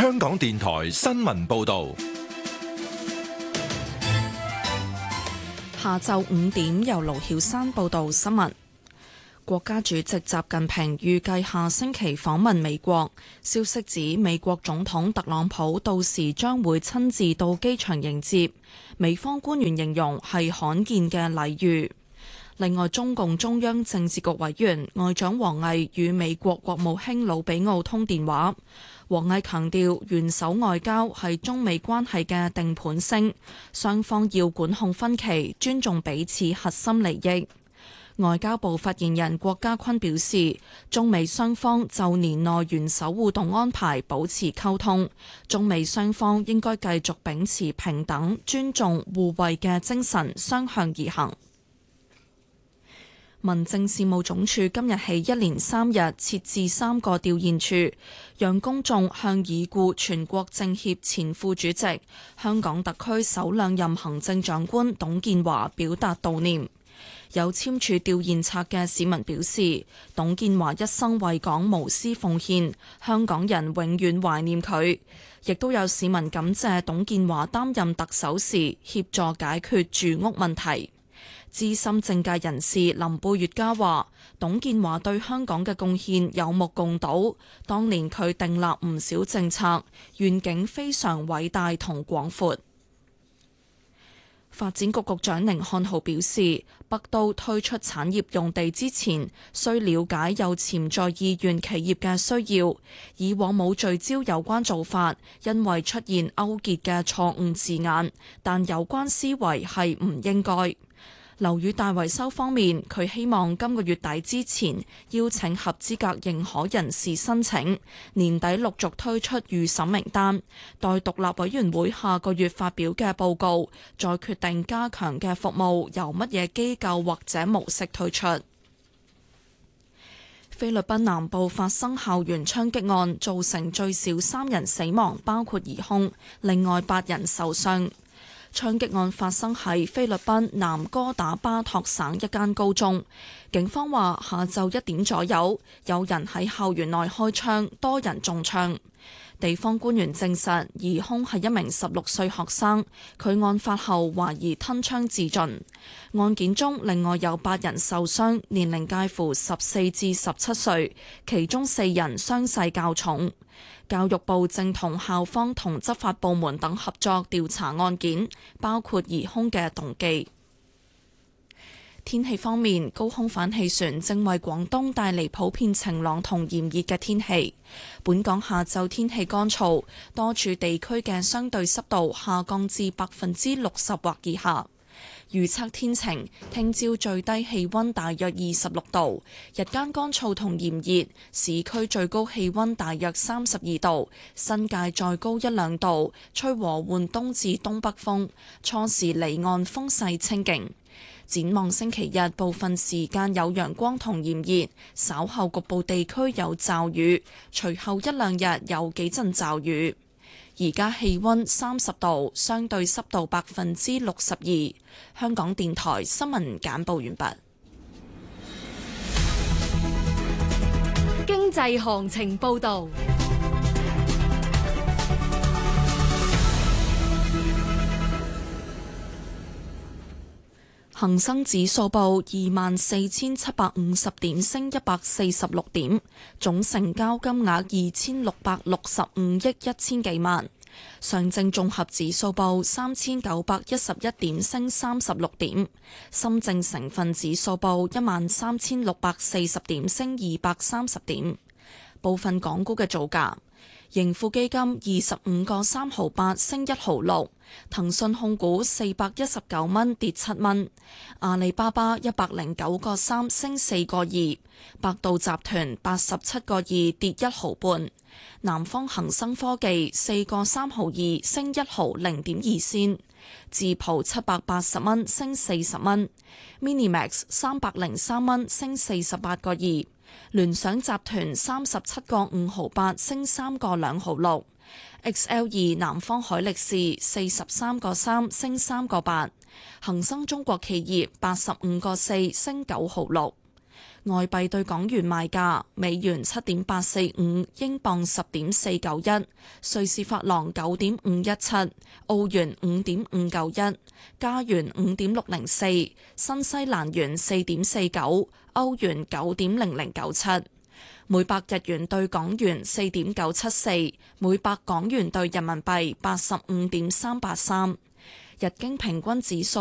香港電台新聞報道。 下晝5點，由盧曉珊報道新聞。國家主席習近平預計下星期訪問美國，消息指美國總統特朗普到時將會親自到機場迎接，美方官員形容係罕見嘅禮遇。另外，中共中央政治局委員外長王毅與美國國務卿魯比奧通電話。王毅強調，元首外交係中美關係嘅定盤星，雙方要管控分歧，尊重彼此核心利益。外交部發言人郭家坤表示，中美雙方就年內元首互動安排保持溝通，中美雙方應該繼續秉持平等、尊重、互惠嘅精神，相向而行。民政事務總署今日起一連3日設置3個弔唁處，讓公眾向已故全國政協前副主席、香港特區首兩任行政長官董建華表達悼念。有簽署弔唁冊嘅市民表示，董建華一生為港無私奉獻，香港人永遠懷念佢。亦都有市民感謝董建華擔任特首時協助解決住屋問題。資深政界人士林貝月嘉話，董建華對香港嘅貢獻有目共睹，當年佢訂立唔少政策，願景非常偉大同廣闊。發展局局長寧漢豪表示，北都推出產業用地之前，需了解有潛在意願企業嘅需要，以往冇聚焦有關做法，因為出現勾結嘅錯誤字眼，但有關思維係唔應該。樓宇大維修方面，佢希望今個月底之前邀請合資格認可人士申請，年底陸續推出預審名單，待獨立委員會下個月發表嘅報告，再決定加強嘅服務由乜嘢機構或者模式推出。菲律賓南部發生校園槍擊案，造成最少3人死亡，包括疑兇，另外8人受傷。槍擊案發生喺菲律賓南哥打巴托省一間高中，警方話下晝1點左右，有人喺校園內開槍，多人中槍。地方官員證實，疑兇係一名16歲學生，佢案發後懷疑吞槍自盡。案件中另外有8人受傷，年齡介乎14至17歲，其中4人傷勢較重。教育部正同校方同執法部門等合作調查案件，包括疑兇嘅動機。天氣方面，高空反氣旋正為廣東帶嚟普遍晴朗同炎熱嘅天氣。本港下晝天氣乾燥，多處地區嘅相對濕度下降至60%或以下。預測天晴，聽朝最低氣溫大約26度，日間乾燥同炎熱，市區最高氣溫大約32度，新界再高1-2度，吹和緩東至東北風，初時離岸風勢清勁。展望星期日，部分時間有陽光同炎熱，稍後局部地區有驟雨，隨後1-2日有幾陣驟雨。而家氣溫30度，相對濕度62%。香港電台新聞簡報完畢。 經濟行情報導。 恒生指數報24,750點，升146點，總成交金額2665億1000幾萬。上證綜合指數報3911點，升36點。深證成分指數報13640點，升230點。部分港股嘅造價。盈富基金25個3毫8升1毫6，騰訊控股419蚊跌7蚊，阿里巴巴109個3升4個2，百度集團87個2跌1毫半，南方恒生科技4個3毫2升1毫0.2仙，智浦780蚊升40蚊 ，Minimax 303蚊升48個2。聯想集團37個5毫8升3個2毫6 ，XL2 南方海力士43個3升3個8，恒生中國企業85個4升9毫6。 外幣對港元賣價：美元7.845，英鎊10.491，瑞士法郎9.517，澳元5.591，加元5.604，新西蘭元4.49，歐元9.0097。每百日元對港元4.974，每百港元對人民幣85.383。日經平均指數